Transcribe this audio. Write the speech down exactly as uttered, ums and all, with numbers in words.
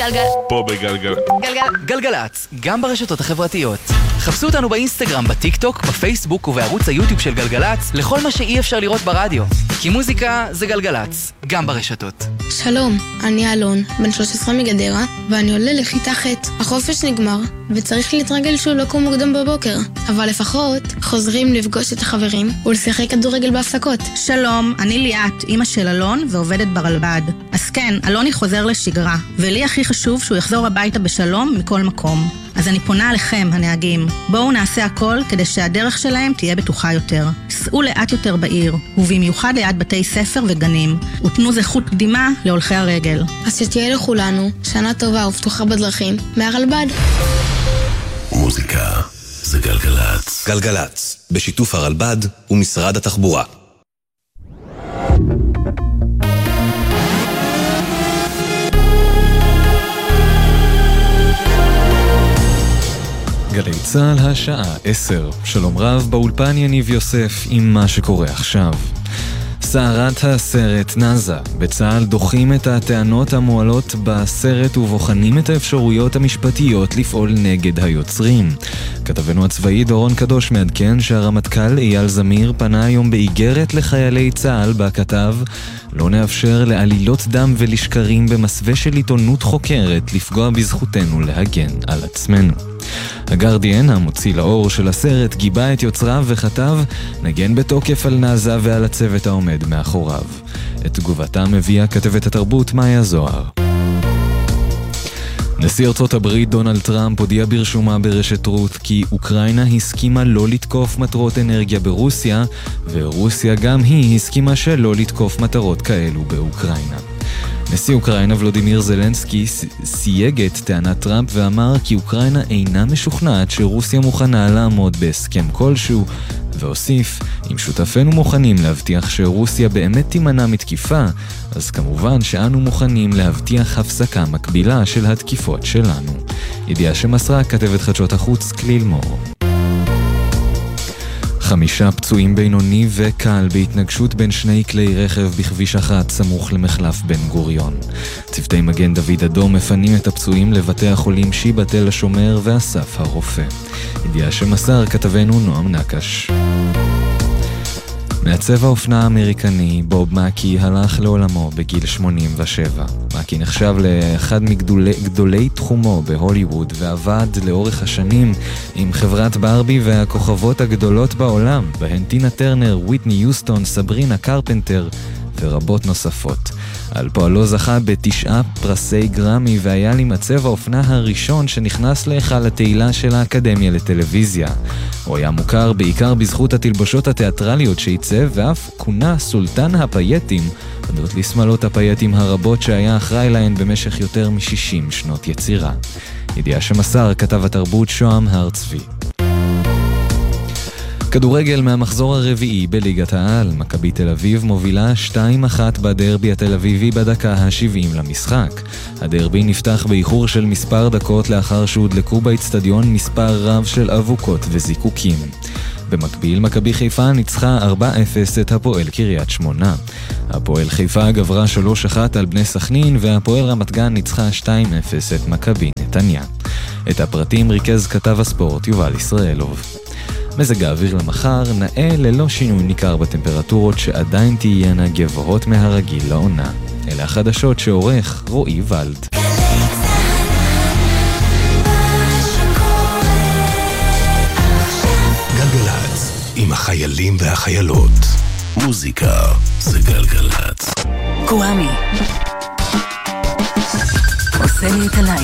גלגל. פה בגלגל. גלגל. גלגלצ, גם ברשתות החברתיות. חפשו אותנו באינסטגרם, בטיק טוק, בפייסבוק ובערוץ היוטיוב של גלגלצ לכל מה שאי אפשר לראות ברדיו. כי מוזיקה זה גלגלצ, גם ברשתות. שלום, אני אלון, בן שלוש עשרה מגדרה, ואני עולה לכיתה ח'. החופש נגמר, וצריך להתרגל שהוא לקום מוקדם בבוקר. אבל לפחות חוזרים לפגוש את החברים ולשחק כדורגל בהפסקות. שלום, אני ליאת, אמא של אלון ועובדת ברלב"ד. אז כן, אלוני חוזר לשגרה, ולי הכי חשוב שהוא יחזור הביתה בשלום מכל מקום. אז אני פונה עליכם, הנהגים. בואו נעשה הכל כדי שהדרך שלהם תהיה בטוחה יותר. סעו לאט יותר בעיר, ובמיוחד ליד בתי ספר וגנים. ותנו זכות קדימה להולכי הרגל. אז שתהיה לכולנו שנה טובה ופתוחה בדרכים מהרלב"ד. מוזיקה זה גלגלצ. גלגלצ, בשיתוף הרלב"ד ומשרד התחבורה. גלי צהל השעה עשר. שלום רב, באולפן יניב יוסף עם מה שקורה עכשיו. סערת הסרט נזה. בצהל דוחים את הטענות המועלות בסרט ובוחנים את האפשרויות המשפטיות לפעול נגד היוצרים. כתבנו הצבאי דורון קדוש מעדכן שהרמטכ"ל אייל זמיר פנה היום באיגרת לחיילי צהל בכתב לא נאפשר לעלילות דם ולשקרים במסווה של עיתונות חוקרת לפגוע בזכותנו להגן על עצמנו. הגרדיאן, המוציא לאור של הסרט, גיבה את יוצריו וכתב נגן בתוקף על נזה ועל הצוות העומד מאחוריו. את תגובתה מביאה כתבת התרבות מאיה זוהר. נשיא ארצות הברית דונלד טראמפ הודיע ברשומה ברשת רות כי אוקראינה הסכימה לא לתקוף מטרות אנרגיה ברוסיה, ורוסיה גם היא הסכימה שלא לתקוף מטרות כאלו באוקראינה. נשיא אוקראינה ולודימיר זלנסקי סייג את טענת טראמפ ואמר כי אוקראינה אינה משוכנעת שרוסיה מוכנה לעמוד בהסכם כלשהו, והוסיף, אם שותפינו מוכנים להבטיח שרוסיה באמת תימנע מתקיפה, אז כמובן שאנו מוכנים להבטיח הפסקה מקבילה של התקיפות שלנו. ידיעה שמסרה כתבת חדשות החוץ כליל מור. חמישה פצועים בינוני וקל בהתנגשות בין שני כלי רכב בכביש אחת סמוך למחלף בן גוריון. צוותי מגן דוד אדום מפנים את הפצועים לבתי החולים שיבא תל השומר ואסף הרופא. ידיעה שמסר כתבנו נועם נקש. מעצב האופנה האמריקני בוב מקי הלך לעולמו בגיל שמונים ושבע. מקי נחשב לאחד מגדולי גדולי תחומו בהוליווד ועבד לאורך השנים עם חברת ברבי והכוכבות הגדולות בעולם, בהן טינה טרנר, וויטני יוסטון, סברינה קרפנטר ורבות נוספות. על פועלו זכה בתשעה פרסי גרמי והיה לי מעצב האופנה הראשון שנכנס להיכל התהילה של האקדמיה לטלוויזיה. הוא היה מוכר בעיקר בזכות התלבושות התיאטרליות שעיצב ואף כונה סולטן הפייטים, הודות לסמלות הפייטים הרבות שהיה אחראי להן במשך יותר מ-שישים שנות יצירה. ידיעה שמסר כתב התרבות שוהם הר צבי. כדורגל מהמחזור הרביעי בליגת העל. מכבי תל אביב מובילה שתיים אחת בדרבי התל אביבי בדקה ה-שבעים למשחק. הדרבי נפתח באיחור של מספר דקות לאחר שהודלקו באצטדיון מספר רב של אבוקות וזיקוקים. במקביל, מכבי חיפה ניצחה ארבע אפס את הפועל קריית שמונה. הפועל חיפה גברה שלוש אחת על בני סכנין, והפועל רמת גן ניצחה שתיים אפס את מכבי נתניה. את הפרטים ריכז כתב הספורט יובל ישראלוב. מזג האוויר למחר נאה ללא שינוי ניכר בטמפרטורות שעדיין תהיינה גבוהות מהרגיל לעונה. אלה החדשות שעורך רועי ולד. גלגלצ, עם החיילים והחיילות. מוזיקה זה גלגלצ. קוואמי עושה לי את הלילה.